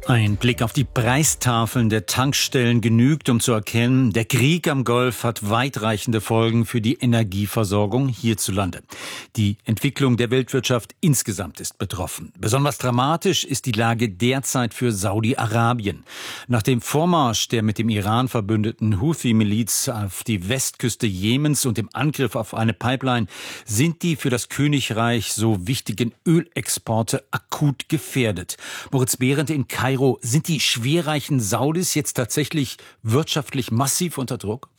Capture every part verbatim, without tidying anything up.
Ein Blick auf die Preistafeln der Tankstellen genügt, um zu erkennen, der Krieg am Golf hat weitreichende Folgen für die Energieversorgung hierzulande. Die Entwicklung der Weltwirtschaft insgesamt ist betroffen. Besonders dramatisch ist die Lage derzeit für Saudi-Arabien. Nach dem Vormarsch der mit dem Iran verbündeten Houthi-Miliz auf die Westküste Jemens und dem Angriff auf eine Pipeline sind die für das Königreich so wichtigen Ölexporte akut gefährdet. Moritz Behrendt in Kairo. Sind die schwerreichen Saudis jetzt tatsächlich wirtschaftlich massiv unter Druck?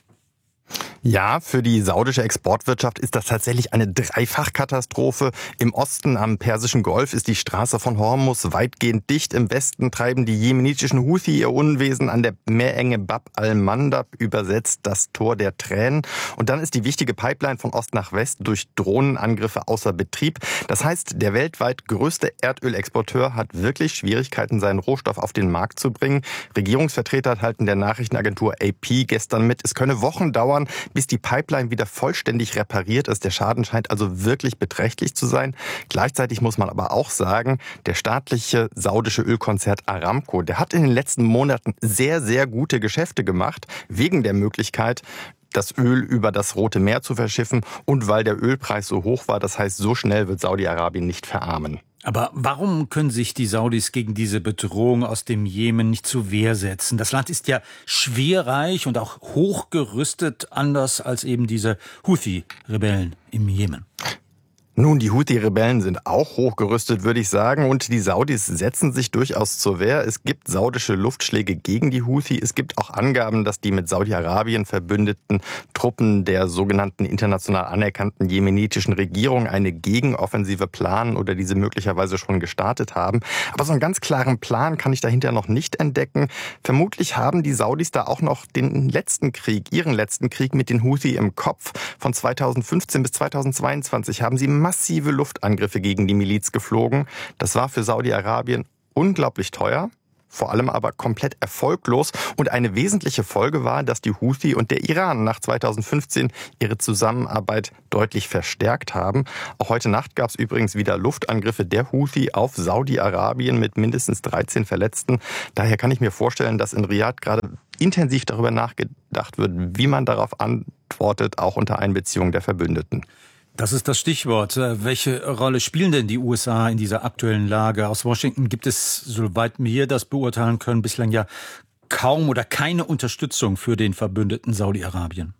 Ja, für die saudische Exportwirtschaft ist das tatsächlich eine Dreifachkatastrophe. Im Osten am Persischen Golf ist die Straße von Hormuz weitgehend dicht. Im Westen treiben die jemenitischen Houthi ihr Unwesen an der Meerenge Bab al-Mandab, übersetzt das Tor der Tränen. Und dann ist die wichtige Pipeline von Ost nach West durch Drohnenangriffe außer Betrieb. Das heißt, der weltweit größte Erdölexporteur hat wirklich Schwierigkeiten, seinen Rohstoff auf den Markt zu bringen. Regierungsvertreter teilten der Nachrichtenagentur A P gestern mit, es könne Wochen dauern, bis die Pipeline wieder vollständig repariert ist. Der Schaden scheint also wirklich beträchtlich zu sein. Gleichzeitig muss man aber auch sagen, der staatliche saudische Ölkonzern Aramco, der hat in den letzten Monaten sehr, sehr gute Geschäfte gemacht, wegen der Möglichkeit, das Öl über das Rote Meer zu verschiffen und weil der Ölpreis so hoch war. Das heißt, so schnell wird Saudi-Arabien nicht verarmen. Aber warum können sich die Saudis gegen diese Bedrohung aus dem Jemen nicht zur Wehr setzen? Das Land ist ja schwerreich und auch hochgerüstet, anders als eben diese Houthi-Rebellen im Jemen. Nun, die Houthi-Rebellen sind auch hochgerüstet, würde ich sagen. Und die Saudis setzen sich durchaus zur Wehr. Es gibt saudische Luftschläge gegen die Houthi. Es gibt auch Angaben, dass die mit Saudi-Arabien verbündeten Truppen der sogenannten international anerkannten jemenitischen Regierung eine Gegenoffensive planen oder diese möglicherweise schon gestartet haben. Aber so einen ganz klaren Plan kann ich dahinter noch nicht entdecken. Vermutlich haben die Saudis da auch noch den letzten Krieg, ihren letzten Krieg mit den Houthi im Kopf. Von zweitausendfünfzehn bis zweitausendzweiundzwanzig haben sie massive Luftangriffe gegen die Miliz geflogen. Das war für Saudi-Arabien unglaublich teuer, vor allem aber komplett erfolglos. Und eine wesentliche Folge war, dass die Houthi und der Iran nach zweitausendfünfzehn ihre Zusammenarbeit deutlich verstärkt haben. Auch heute Nacht gab es übrigens wieder Luftangriffe der Houthi auf Saudi-Arabien mit mindestens dreizehn Verletzten. Daher kann ich mir vorstellen, dass in Riyadh gerade intensiv darüber nachgedacht wird, wie man darauf antwortet, auch unter Einbeziehung der Verbündeten. Das ist das Stichwort. Welche Rolle spielen denn die U S A in dieser aktuellen Lage? Aus Washington gibt es, soweit wir das beurteilen können, bislang ja kaum oder keine Unterstützung für den Verbündeten Saudi-Arabien.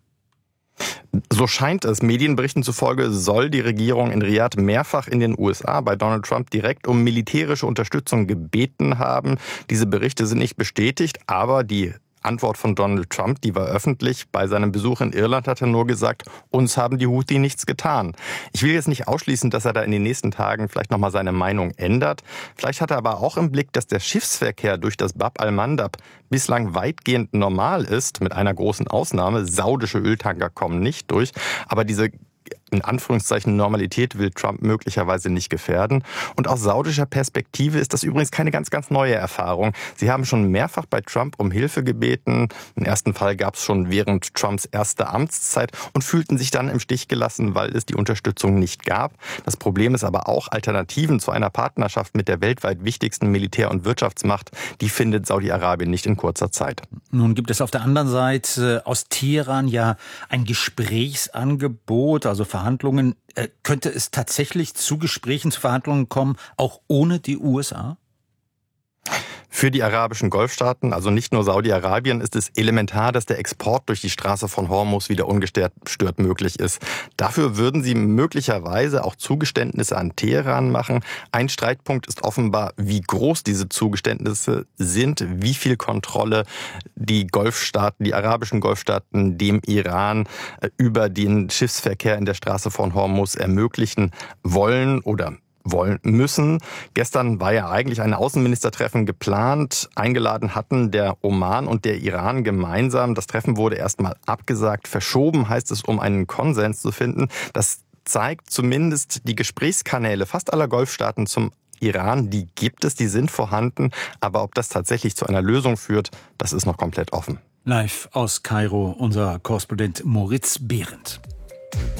So scheint es. Medienberichten zufolge soll die Regierung in Riyadh mehrfach in den U S A bei Donald Trump direkt um militärische Unterstützung gebeten haben. Diese Berichte sind nicht bestätigt, aber die Antwort von Donald Trump, die war öffentlich. Bei seinem Besuch in Irland hat er nur gesagt, uns haben die Houthi nichts getan. Ich will jetzt nicht ausschließen, dass er da in den nächsten Tagen vielleicht nochmal seine Meinung ändert. Vielleicht hat er aber auch im Blick, dass der Schiffsverkehr durch das Bab al-Mandab bislang weitgehend normal ist, mit einer großen Ausnahme. Saudische Öltanker kommen nicht durch, aber diese in Anführungszeichen Normalität will Trump möglicherweise nicht gefährden. Und aus saudischer Perspektive ist das übrigens keine ganz, ganz neue Erfahrung. Sie haben schon mehrfach bei Trump um Hilfe gebeten. Den ersten Fall gab es schon während Trumps erster Amtszeit und fühlten sich dann im Stich gelassen, weil es die Unterstützung nicht gab. Das Problem ist aber auch, Alternativen zu einer Partnerschaft mit der weltweit wichtigsten Militär- und Wirtschaftsmacht, die findet Saudi-Arabien nicht in kurzer Zeit. Nun gibt es auf der anderen Seite aus Teheran ja ein Gesprächsangebot, also Verhandlungen. Äh, könnte es tatsächlich zu Gesprächen, zu Verhandlungen kommen, auch ohne die U S A? Für die arabischen Golfstaaten, also nicht nur Saudi-Arabien, ist es elementar, dass der Export durch die Straße von Hormuz wieder ungestört möglich ist. Dafür würden sie möglicherweise auch Zugeständnisse an Teheran machen. Ein Streitpunkt ist offenbar, wie groß diese Zugeständnisse sind, wie viel Kontrolle die Golfstaaten, die arabischen Golfstaaten dem Iran über den Schiffsverkehr in der Straße von Hormuz ermöglichen wollen oder wollen müssen. Gestern war ja eigentlich ein Außenministertreffen geplant. Eingeladen hatten der Oman und der Iran gemeinsam. Das Treffen wurde erstmal abgesagt. Verschoben heißt es, um einen Konsens zu finden. Das zeigt zumindest die Gesprächskanäle fast aller Golfstaaten zum Iran. Die gibt es, die sind vorhanden. Aber ob das tatsächlich zu einer Lösung führt, das ist noch komplett offen. Live aus Kairo, unser Korrespondent Moritz Behrendt.